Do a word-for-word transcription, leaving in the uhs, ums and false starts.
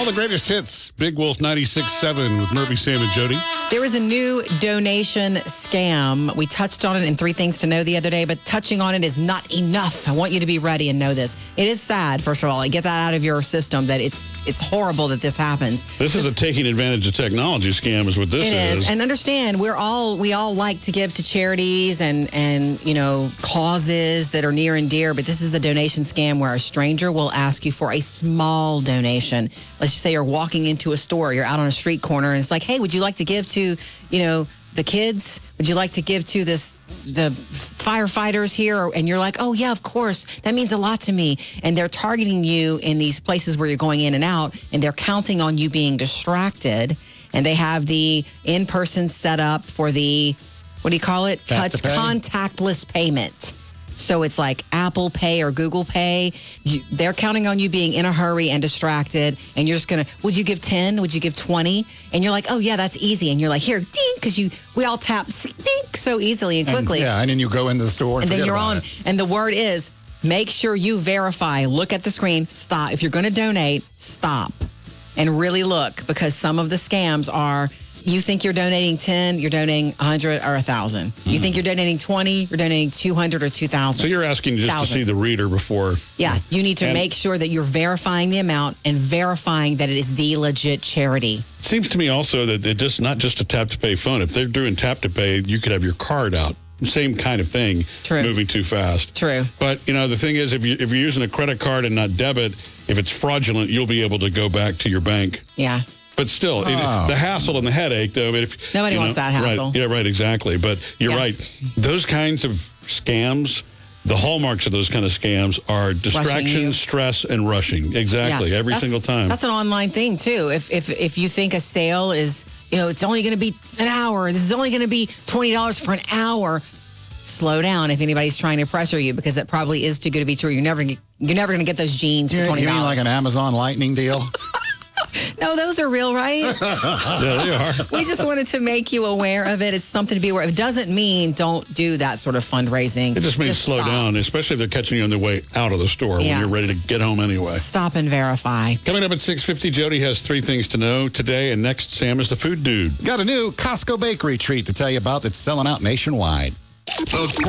the greatest hits. Big Wolf ninety-six point seven with Murphy, Sam, and Jody. There was a new donation scam. We touched on it in Three Things to Know the other day, but touching on it is not enough. I want you to be ready and know this. It is sad, first of all. Get that out of your system that it's it's horrible that this happens. This is a taking advantage of technology scam is what this It is. is. And understand, we're all we all like to give to charities and, and, you know, causes that are near and dear, but this is a donation scam where a stranger will ask you for a small donation. Let's just say you're walking into a store, you're out on a street corner, and it's like, hey, would you like to give to, you know, the kids? Would you like to give to this the firefighters here? And you're like, oh, yeah, of course. That means a lot to me. And they're targeting you in these places where you're going in and out, and they're counting on you being distracted. And they have the in-person setup for the, what do you call it? Tap Touch to pay? contactless payment. So it's like Apple Pay or Google Pay. You, they're counting on you being in a hurry and distracted. And you're just going to, would you give ten? Would you give twenty? And you're like, oh, yeah, that's easy. And you're like, here, ding, because you we all tap ding so easily and quickly. And, yeah, and then you go into the store and, and then forget you're about on. it. And the word is, make sure you verify. Look at the screen. Stop. If you're going to donate, stop. And really look, because some of the scams are, you think you're donating ten, you're donating one hundred or one thousand. You Mm. think you're donating twenty, you're donating two hundred or two thousand. So you're asking just Thousands. to see the reader before. Yeah, you need to And- make sure that you're verifying the amount and verifying that it is the legit charity. It seems to me also that it just not just a tap to pay phone. If they're doing tap to pay, you could have your card out. Same kind of thing. True. Moving too fast. True. But you know the thing is, if you if you're using a credit card and not debit, if it's fraudulent, you'll be able to go back to your bank. Yeah. But still, it- Oh. the hassle and the headache, though. But if Nobody you wants know, that hassle. Right, yeah, right, exactly. But you're Yeah. right. Those kinds of scams, the hallmarks of those kind of scams are you. distraction, stress, and rushing. Exactly, Yeah. every That's- single time. That's an online thing, too. If if if you think a sale is, you know, it's only going to be an hour, this is only going to be twenty dollars for an hour, slow down if anybody's trying to pressure you, because that probably is too good to be true. You're never gonna- you're never going to get those jeans for You, twenty you dollars. mean like an Amazon Lightning deal? No, those are real, right? Yeah, they are. We just wanted to make you aware of it. It's something to be aware of. It doesn't mean don't do that sort of fundraising. It just means slow stop. down, especially if they're catching you on their way out of the store Yeah. when you're ready to get home anyway. Stop and verify. Coming up at six fifty, Jody has three things to know today, and next, Sam is the food dude. Got a new Costco bakery treat to tell you about that's selling out nationwide. The